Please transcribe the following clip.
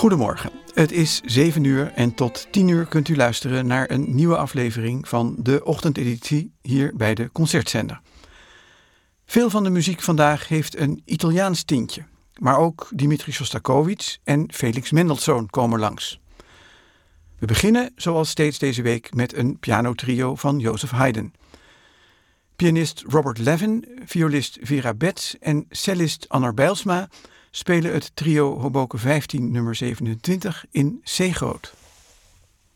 Goedemorgen, het is 7 uur en tot 10 uur kunt u luisteren naar een nieuwe aflevering van de ochtendeditie hier bij de Concertzender. Veel van de muziek vandaag heeft een Italiaans tintje, maar ook Dmitri Shostakovich en Felix Mendelssohn komen langs. We beginnen zoals steeds deze week met een pianotrio van Joseph Haydn. Pianist Robert Levin, violist Vera Betts en cellist Annar Bijlsma spelen het trio Hoboken 15 nummer 27 in C groot.